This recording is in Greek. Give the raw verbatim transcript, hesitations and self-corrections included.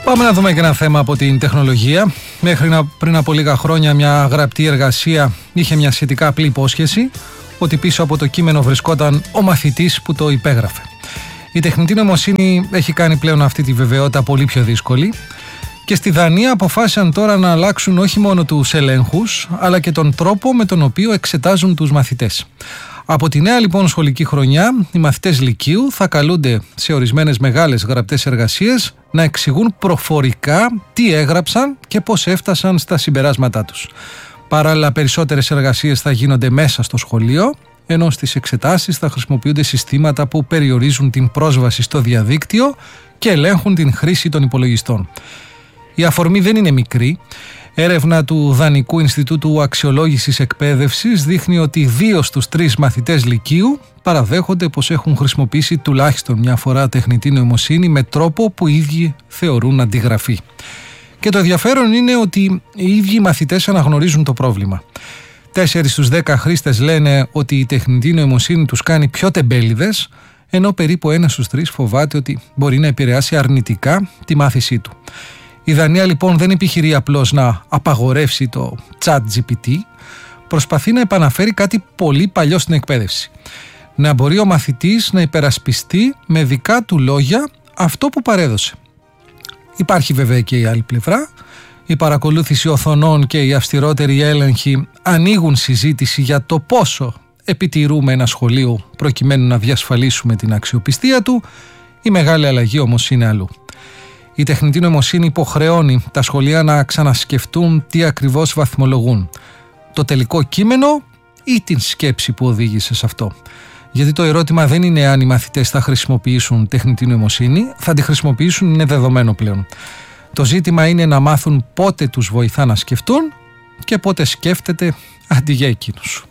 Πάμε να δούμε και ένα θέμα από την τεχνολογία. Μέχρι να, πριν από λίγα χρόνια μια γραπτή εργασία είχε μια σχετικά απλή υπόσχεση ότι πίσω από το κείμενο βρισκόταν ο μαθητής που το υπέγραφε. Η τεχνητή νοημοσύνη έχει κάνει πλέον αυτή τη βεβαιότητα πολύ πιο δύσκολη και στη Δανία αποφάσισαν τώρα να αλλάξουν όχι μόνο τους ελέγχους αλλά και τον τρόπο με τον οποίο εξετάζουν τους μαθητές. Από τη νέα λοιπόν σχολική χρονιά, οι μαθητές λυκείου θα καλούνται σε ορισμένες μεγάλες γραπτές εργασίες να εξηγούν προφορικά τι έγραψαν και πώς έφτασαν στα συμπεράσματά τους. Παράλληλα, περισσότερες εργασίες θα γίνονται μέσα στο σχολείο, ενώ στις εξετάσεις θα χρησιμοποιούνται συστήματα που περιορίζουν την πρόσβαση στο διαδίκτυο και ελέγχουν την χρήση των υπολογιστών. Η αφορμή δεν είναι μικρή. Έρευνα του Δανικού Ινστιτούτου Αξιολόγησης Εκπαίδευσης δείχνει ότι δύο στους τρεις μαθητές λυκείου παραδέχονται πως έχουν χρησιμοποιήσει τουλάχιστον μια φορά τεχνητή νοημοσύνη με τρόπο που οι ίδιοι θεωρούν αντιγραφή. Και το ενδιαφέρον είναι ότι οι ίδιοι οι μαθητές αναγνωρίζουν το πρόβλημα. Τέσσερις στους δέκα χρήστες λένε ότι η τεχνητή νοημοσύνη τους κάνει πιο τεμπέληδες, ενώ περίπου ένας στους τρεις φοβάται ότι μπορεί να επηρεάσει αρνητικά τη μάθησή του. Η Δανία λοιπόν δεν επιχειρεί απλώς να απαγορεύσει το ChatGPT, προσπαθεί να επαναφέρει κάτι πολύ παλιό στην εκπαίδευση. Να μπορεί ο μαθητής να υπερασπιστεί με δικά του λόγια αυτό που παρέδωσε. Υπάρχει βέβαια και η άλλη πλευρά. Η παρακολούθηση οθονών και οι αυστηρότεροι έλεγχοι ανοίγουν συζήτηση για το πόσο επιτηρούμε ένα σχολείο προκειμένου να διασφαλίσουμε την αξιοπιστία του. Η μεγάλη αλλαγή όμως είναι αλλού. Η τεχνητή νοημοσύνη υποχρεώνει τα σχολεία να ξανασκεφτούν τι ακριβώς βαθμολογούν. Το τελικό κείμενο ή την σκέψη που οδήγησε σε αυτό. Γιατί το ερώτημα δεν είναι αν οι μαθητές θα χρησιμοποιήσουν τεχνητή νοημοσύνη, θα τη χρησιμοποιήσουν, είναι δεδομένο πλέον. Το ζήτημα είναι να μάθουν πότε τους βοηθά να σκεφτούν και πότε σκέφτεται αντί για εκείνους.